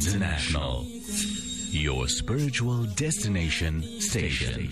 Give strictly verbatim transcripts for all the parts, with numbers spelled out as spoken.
International, your spiritual destination station.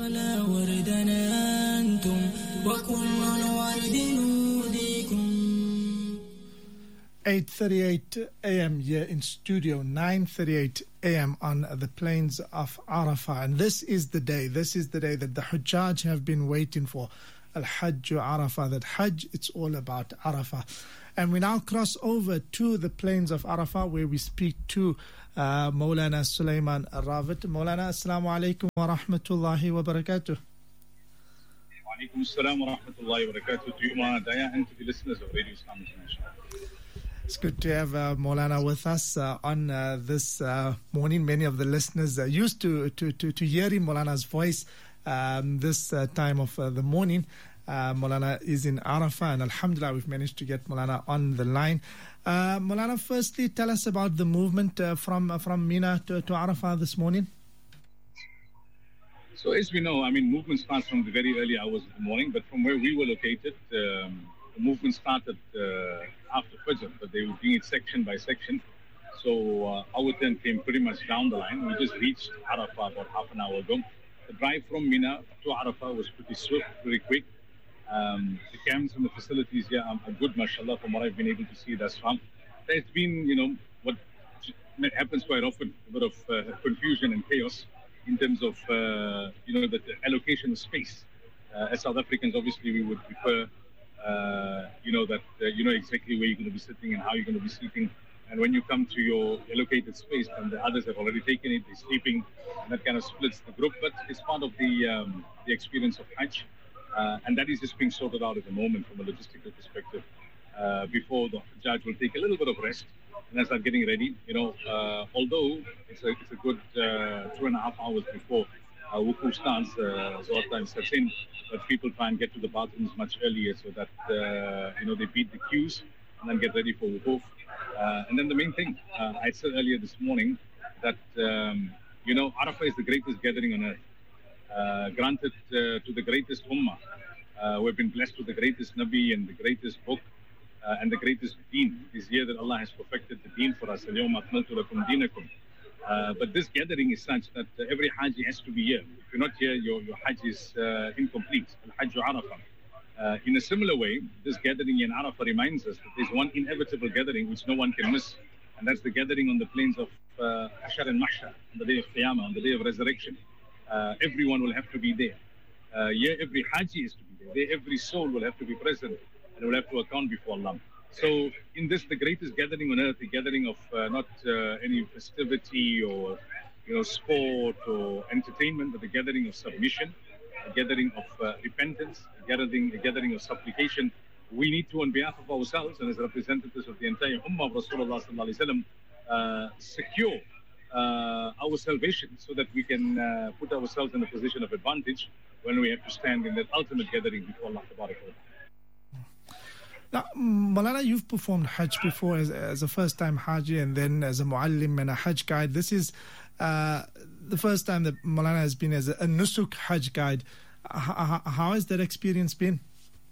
eight thirty-eight a.m. here in studio, nine thirty-eight a.m. on the plains of Arafah. And this is the day, this is the day that the Hujjaj have been waiting for. Al-Hajj Arafah, that Hajj, it's all about Arafah. And we now cross over to the plains of Arafah, where we speak to uh, Maulana Sulaiman Al-Rawat. Maulana, assalamu alaikum wa rahmatullahi wa barakatuh. Wa alaikum assalam wa rahmatullahi wa barakatuh to you, Maulana Daya, and to the listeners of Radio Islam International. It's good to have uh, Maulana with us uh, on uh, this uh, morning. Many of the listeners are used to, to, to, to hearing Maulana's voice um, this uh, time of uh, the morning. Uh, Maulana is in Arafah, and alhamdulillah, we've managed to get Maulana on the line. Uh, Maulana, firstly, tell us about the movement uh, from uh, from Mina to, to Arafah this morning. So as we know, I mean, movement starts from the very early hours of the morning, but from where we were located, um, the movement started uh, after Fajr, but they were doing it section by section. So uh, our turn came pretty much down the line. We just reached Arafah about half an hour ago. The drive from Mina to Arafah was pretty swift, pretty quick. Um, the camps and the facilities here are, are good, mashallah, from what I've been able to see thus far. There's been, you know, what happens quite often, a bit of uh, confusion and chaos in terms of, uh, you know, the, the allocation of space. Uh, as South Africans, obviously, we would prefer, uh, you know, that uh, you know exactly where you're going to be sitting and how you're going to be sleeping. And when you come to your allocated space, and the others have already taken it, they're sleeping, and that kind of splits the group. But it's part of the um, the experience of Hajj. Uh, and that is just being sorted out at the moment from a logistical perspective. Uh, before the judge will take a little bit of rest and then start getting ready. You know, uh, although it's a it's a good uh, two and a half hours before uh, wuku starts, uh, Zohar time sets in, but people try and get to the bathrooms much earlier so that uh, you know they beat the queues and then get ready for wukuf. Uh, and then the main thing, uh, I said earlier this morning that um, you know Arafah is the greatest gathering on earth. Uh, granted uh, to the greatest ummah. Uh, we've been blessed with the greatest Nabi and the greatest book uh, and the greatest deen. This year that Allah has perfected the deen for us. اليوم أكملت لكم دينكم. Uh, but this gathering is such that uh, every Haji has to be here. If you're not here, your, your Hajj is uh, incomplete. Al-Hajj Arafah. Uh, in a similar way, this gathering in Arafah reminds us that there's one inevitable gathering which no one can miss. And that's the gathering on the plains of uh, Hashar and Mahshar, on the day of Qiyamah, on the day of resurrection. Uh, everyone will have to be there. Uh, yeah, every Haji is to be there. there. Every soul will have to be present and will have to account before Allah. So, in this, the greatest gathering on earth, the gathering of uh, not uh, any festivity or you know sport or entertainment, but the gathering of submission, a gathering of uh, repentance, a gathering, a gathering of supplication. We need to, on behalf of ourselves and as representatives of the entire Ummah of Rasulullah sallallahu alaihi wasallam, uh, secure Uh, our salvation, so that we can uh, put ourselves in a position of advantage when we have to stand in that ultimate gathering before Allah Tabarak wa Ta'ala. Now, Maulana, you've performed Hajj before as, as a first-time Haji and then as a Muallim and a Hajj guide. This is uh, the first time that Maulana has been as a, a Nusuk Hajj guide. H- how has that experience been?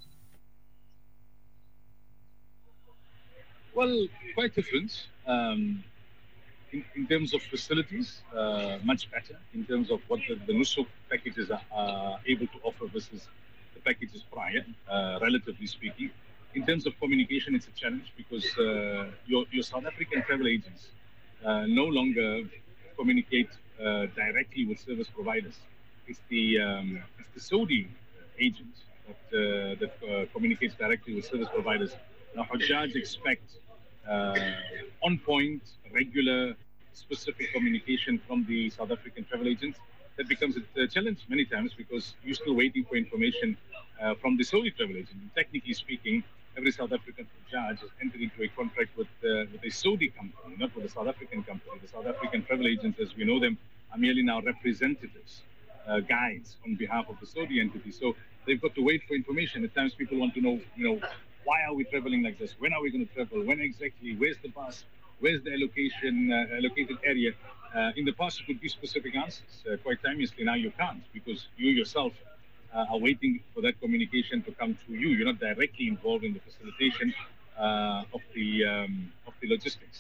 Well, quite different. Um, In, in terms of facilities, uh, much better. In terms of what the, the Nusuk packages are uh, able to offer versus the packages prior, uh, relatively speaking. In terms of communication, it's a challenge because uh, your, your South African travel agents uh, no longer communicate uh, directly with service providers. It's the um, it's the Saudi agent that, uh, that uh, communicates directly with service providers. Now, Hujjaj expect Uh, on point, regular, specific communication from the South African travel agents. That becomes a challenge many times because you're still waiting for information uh, from the Saudi travel agent. And technically speaking, every South African judge has entered into a contract with, uh, with a Saudi company, not with a South African company. The South African travel agents, as we know them, are merely now representatives, uh, guides on behalf of the Saudi entity. So they've got to wait for information. At times people want to know, you know, why are we traveling like this? When are we going to travel? When exactly? Where's the bus? Where's the allocation, uh, allocated area? Uh, in the past, you could give specific answers uh, quite timelessly. Now you can't because you yourself uh, are waiting for that communication to come to you. You're not directly involved in the facilitation uh, of the um, of the logistics.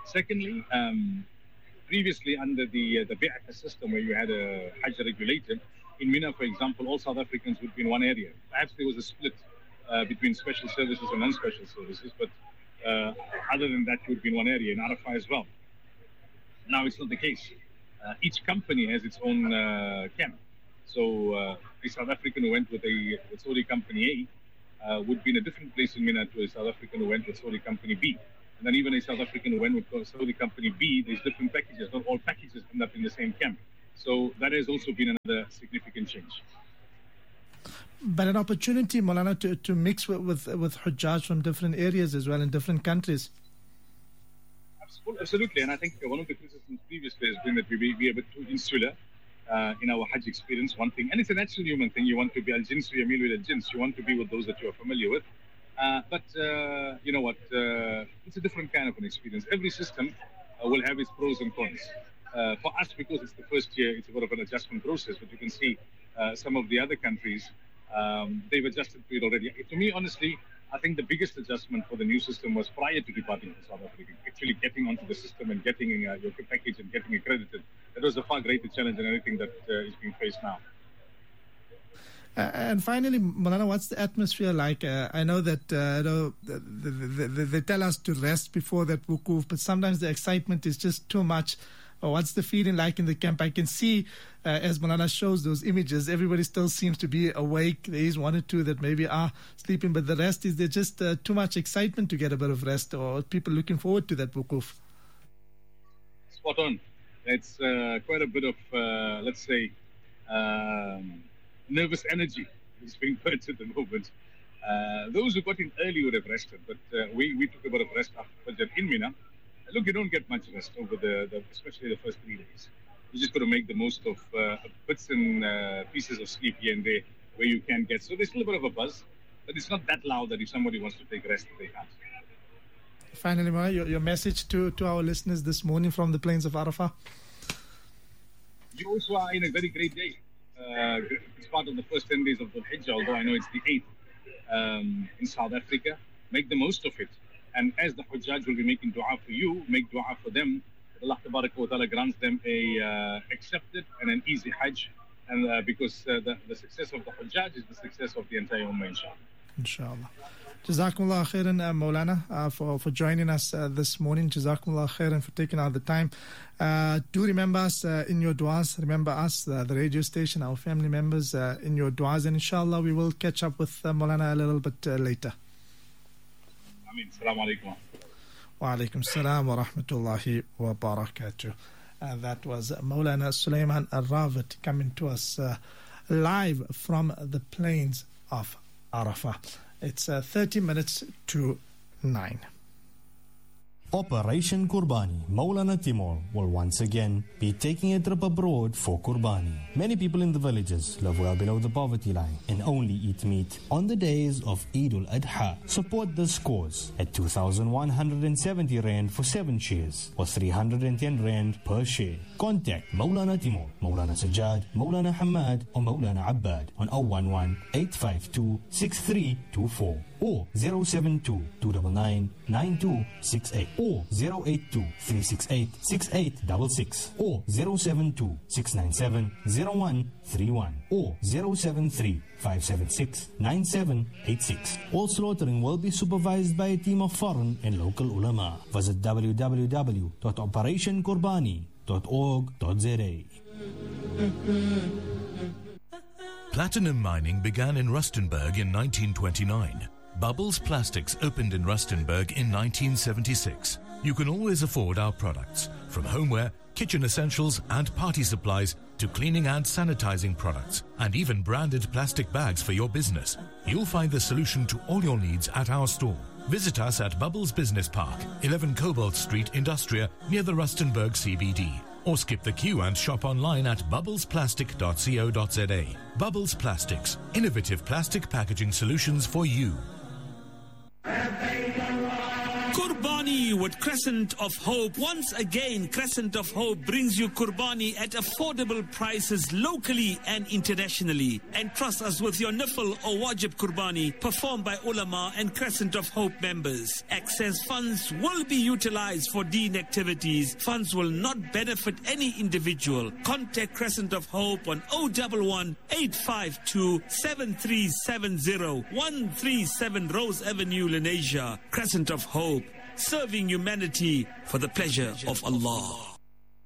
Secondly, um, previously under the uh, the Bi'ata system where you had a Hajj regulator, in Mina, for example, all South Africans would be in one area. Perhaps there was a split uh, between special services and non-special services, but uh, other than that, you would be in one area, in Arafah as well. Now it's not the case. Uh, each company has its own uh, camp. So uh, a South African who went with a with Saudi company A uh, would be in a different place in Mina to a South African who went with Saudi company B. And then even a South African who went with Saudi company B, there's different packages. Not all packages end up in the same camp. So that has also been another significant change. But an opportunity, Maulana, to, to mix with, with, with Hujjaj from different areas as well in different countries. Absolutely. And I think one of the criticisms previously has been that we be a bit too insular uh, in our Hajj experience, one thing. And it's a natural human thing. You want to be al-jins yamilu al-jins. You want to be with those that you are familiar with. Uh, but, uh, you know what, uh, it's a different kind of an experience. Every system uh, will have its pros and cons. Uh, for us, because it's the first year, it's a bit of an adjustment process. But you can see uh, some of the other countries, um, they've adjusted to it already. To me, honestly, I think the biggest adjustment for the new system was prior to departing from South Africa, actually getting onto the system and getting uh, your package and getting accredited. That was a far greater challenge than anything that uh, is being faced now. Uh, and finally, Maulana, what's the atmosphere like? Uh, I know that uh, you know, the, the, the, they tell us to rest before that wukuf, but sometimes the excitement is just too much. Or what's the feeling like in the camp? I can see, uh, as Maulana shows those images, everybody still seems to be awake. There is one or two that maybe are sleeping, but the rest is there just uh, too much excitement to get a bit of rest, or people looking forward to that wukuf? Spot on. It's uh, quite a bit of, uh, let's say, um, nervous energy is being put at the moment. Uh, those who got in early would have rested, but uh, we, we took a bit of rest after Fajr in Mina. Look, you don't get much rest over the, the especially the first three days. You just got to make the most of uh, bits and uh, pieces of sleep here and there where you can get. So there's still a bit of a buzz, but it's not that loud that if somebody wants to take rest, they can't. Finally, Maulana, your, your message to, to our listeners this morning from the plains of Arafah? You also are in a very great day. Uh, it's part of the first ten days of the Hajj, although I know it's the eighth um, in South Africa. Make the most of it. And as the Hujjaj will be making dua for you, make dua for them. Allah wa ta'ala grants them a uh, accepted and an easy Hajj. And uh, because uh, the, the success of the Hujjaj is the success of the entire Ummah, inshallah. Inshallah. Jazakumullah khairan, uh, Maulana, uh, for, for joining us uh, this morning. Jazakumullah khairan for taking out the time. Uh, do remember us uh, in your du'as. Remember us, uh, the radio station, our family members uh, in your du'as. And inshallah, we will catch up with uh, Maulana a little bit uh, later. Ameen. Assalamu alaikum. Wa alaikum salam wa rahmatullahi wa barakatuh. Uh, that was Maulana Sulaiman Al-Rawat coming to us uh, live from the plains of Arafah. It's uh, thirty minutes to nine. Operation Qurbani, Maulana Timur will once again be taking a trip abroad for Qurbani. Many people in the villages live well below the poverty line and only eat meat on the days of Eid al-Adha. Support this cause at two thousand one hundred seventy rand for seven shares or three hundred ten rand per share. Contact Maulana Timur, Maulana Sajjad, Maulana Hamad or Maulana Abbad on zero one one, eight five two, six three two four or zero seven two, two nine nine, nine two six eight or zero eight two, three six eight, six eight six six or zero seven two, six nine seven, zero one three one or zero seven three, five seven six, nine seven eight six. All slaughtering will be supervised by a team of foreign and local ulama. Visit w w w dot operation qurbani dot org dot z a. Platinum mining began in Rustenburg in nineteen twenty-nine. Bubbles Plastics opened in Rustenburg in nineteen seventy-six. You can always afford our products, from homeware, kitchen essentials and party supplies to cleaning and sanitizing products, and even branded plastic bags for your business. You'll find the solution to all your needs at our store. Visit us at Bubbles Business Park, eleven Cobalt Street, Industria, near the Rustenburg C B D. Or skip the queue and shop online at bubbles plastic dot co dot z a. Bubbles Plastics, innovative plastic packaging solutions for you. Qurbani will with Crescent of Hope. Once again, Crescent of Hope brings you Qurbani at affordable prices locally and internationally. And trust us with your Nifl or Wajib Qurbani performed by ulama and Crescent of Hope members. Excess funds will be utilized for deen activities. Funds will not benefit any individual. Contact Crescent of Hope on zero one one, eight five two, seven three seven zero, one three seven Rose Avenue, Lenasia. Crescent of Hope, serving humanity for the pleasure of Allah.